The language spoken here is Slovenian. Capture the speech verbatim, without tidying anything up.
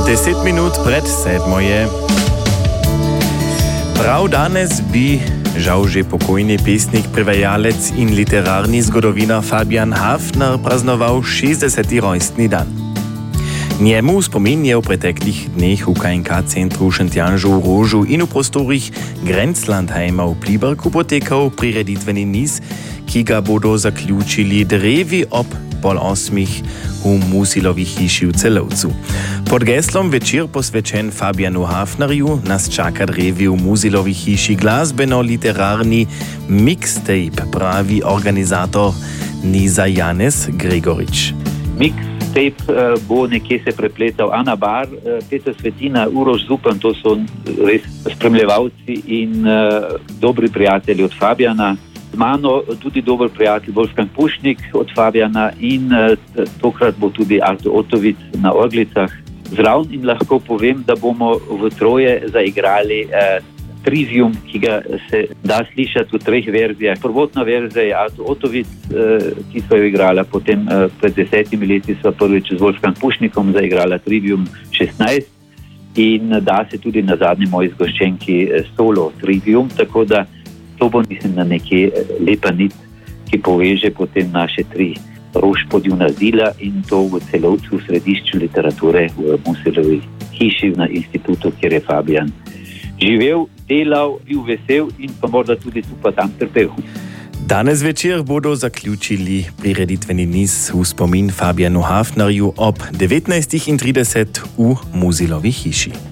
Deset minut pred sedmo je. Prav danes bi žal že pokojni pesnik, prevajalec in literarni zgodovinar Fabian Hafner praznoval šestdeseti rojstni dan. Njemu spomin je v preteklih dneh v K N K centru Šentjanžu v Rožu in v prostorih Grenzlandheima v Pliberku potekal prireditveni niz, ki ga bodo zaključili drevi ob pol osmih v Musilovi hiši v Celovcu. Pod geslom večer posvečen Fabianu Hafnerju nas čaka drevi v Musilovi hiši glasbeno-literarni mixtape, pravi organizator niza Janez Gregorič. Mixtape uh, bo nekje se prepletal Ana Bar, uh, Peter Svetina, Uroš Zupan, to so res spremljevalci in uh, dobri prijatelji od Fabiana. Z mano tudi dober prijatelj Wolfgang Pušnik od Fabiana in uh, tokrat bo tudi Arto Otovic na orglicah. Zraven in lahko povem, da bomo v troje zaigrali uh, trivium, ki ga se da slišati v treh verzijah. Prvotna verzija je Arto Otovic, uh, ki so jo igrala, potem uh, pred desetimi leti so prvič z Wolfgang Pušnikom zaigrala trivium šestnajst in da se tudi na zadnji moji zgoščenki uh, solo trivium, tako da to bo, mislim, na nekje lepa nit, ki poveže potem naše tri Rošpodju nazila in to v Celovcu, v središču literature v Musilovi hiši na institutu, kjer je Fabian živel, delal, bil vesel in pa morda tudi tu pa tam trpel. Danes večer bodo zaključili prireditveni niz v spomin Fabianu Hafnerju ob devetnajstih trideset v Musilovi hiši.